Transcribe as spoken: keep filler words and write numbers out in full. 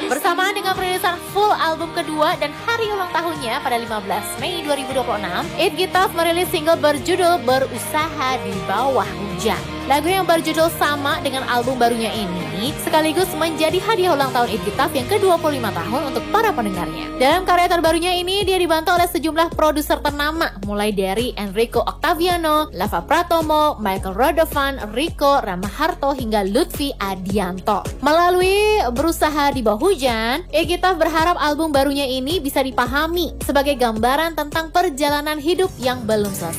Bersamaan dengan perilisan full album kedua dan hari ulang tahunnya pada lima belas Mei dua ribu dua puluh enam, Eat Guitar merilis single berjudul Berusaha di Bawah Hujan. Lagu yang berjudul sama dengan album barunya ini sekaligus menjadi hadiah ulang tahun Eat Guitar yang ke dua puluh lima tahun untuk para pendengarnya. Dalam karya terbarunya ini, dia dibantu oleh sejumlah produser ternama, mulai dari Enrico Octaviano, Lava Pratomo, Michael Rodovan, Rico, Rama Harto, hingga Lutfi Adianto. Melalui Berusaha di Bawah Hujan, Eat Guitar berharap album barunya ini bisa dipahami sebagai gambaran tentang perjalanan hidup yang belum selesai.